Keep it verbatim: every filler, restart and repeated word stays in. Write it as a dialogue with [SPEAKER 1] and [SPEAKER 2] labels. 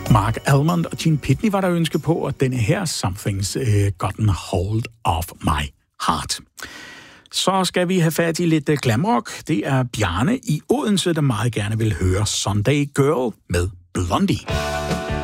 [SPEAKER 1] Mark Almond og Gene Pitney var der ønske på, og denne her Something's uh, Gotten Hold of My Heart. Så skal vi have fat i lidt glamrock. Det er Bjarne i Odense, der meget gerne vil høre Sunday Girl med Blondie.